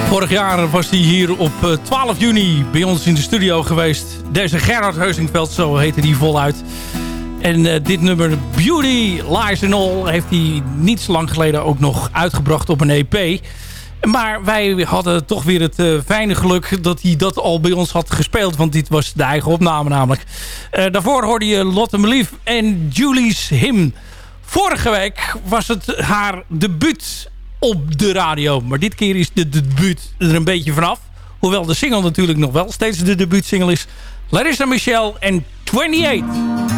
Vorig jaar was hij hier op 12 juni bij ons in de studio geweest. Deze Gerard Heusingveld, zo heette hij voluit. En dit nummer Beauty, Lies and All heeft hij niet zo lang geleden ook nog uitgebracht op een EP. Maar wij hadden toch weer het fijne geluk dat hij dat al bij ons had gespeeld. Want dit was de eigen opname namelijk. Daarvoor hoorde je Lotte Melief en Julie's Hymn. Vorige week was het haar debuut op de radio. Maar dit keer is de debuut er een beetje vanaf. Hoewel de single natuurlijk nog wel steeds de debuutsingle is. Larissa Michelle en 28.